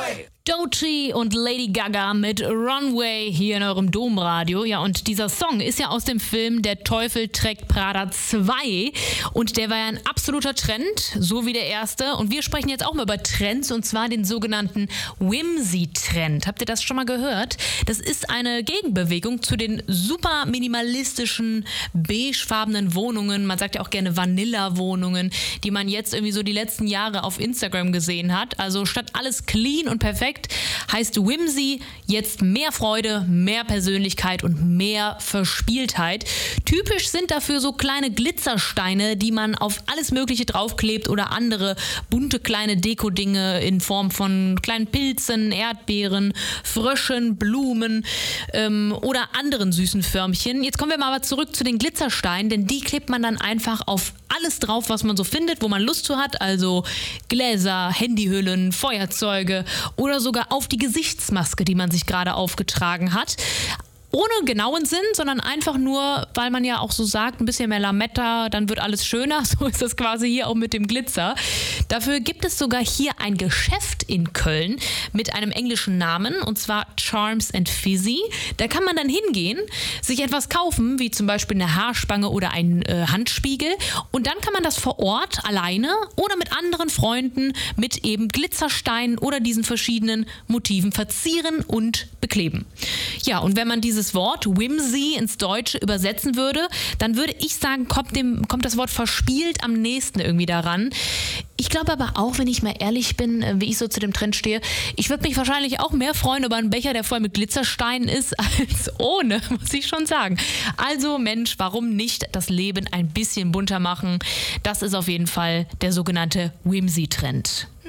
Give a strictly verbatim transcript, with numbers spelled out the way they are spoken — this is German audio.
Doechii und Lady Gaga mit Runway hier in eurem Domradio. Ja, und dieser Song ist ja aus dem Film Der Teufel trägt Prada zwei und der war ja ein absoluter Trend, so wie der erste. Und wir sprechen jetzt auch mal über Trends und zwar den sogenannten Whimsy-Trend. Habt ihr das schon mal gehört? Das ist eine Gegenbewegung zu den super minimalistischen, beigefarbenen Wohnungen. Man sagt ja auch gerne Vanilla-Wohnungen, die man jetzt irgendwie so die letzten Jahre auf Instagram gesehen hat. Also statt alles clean und perfekt heißt Whimsy jetzt mehr Freude, mehr Persönlichkeit und mehr Verspieltheit. Typisch sind dafür so kleine Glitzersteine, die man auf alles Mögliche draufklebt oder andere bunte kleine Deko-Dinge in Form von kleinen Pilzen, Erdbeeren, Fröschen, Blumen ähm, oder anderen süßen Förmchen. Jetzt kommen wir mal aber zurück zu den Glitzersteinen, denn die klebt man dann einfach auf alles drauf, was man so findet, wo man Lust zu hat, also Gläser, Handyhüllen, Feuerzeuge oder sogar auf die Gesichtsmaske, die man sich gerade aufgetragen hat. Ohne genauen Sinn, sondern einfach nur, weil man ja auch so sagt, ein bisschen mehr Lametta, dann wird alles schöner. So ist das quasi hier auch mit dem Glitzer. Dafür gibt es sogar hier ein Geschäft in Köln mit einem englischen Namen, und zwar Charms and Fizzy. Da kann man dann hingehen, sich etwas kaufen, wie zum Beispiel eine Haarspange oder einen äh, Handspiegel. Und dann kann man das vor Ort alleine oder mit anderen Freunden mit eben Glitzersteinen oder diesen verschiedenen Motiven verzieren und bekleben. Ja, und wenn man diese Wort Whimsy ins Deutsche übersetzen würde, dann würde ich sagen, kommt, dem, kommt das Wort verspielt am nächsten irgendwie daran. Ich glaube aber auch, wenn ich mal ehrlich bin, wie ich so zu dem Trend stehe, ich würde mich wahrscheinlich auch mehr freuen über einen Becher, der voll mit Glitzersteinen ist, als ohne, muss ich schon sagen. Also Mensch, warum nicht das Leben ein bisschen bunter machen? Das ist auf jeden Fall der sogenannte Whimsy-Trend.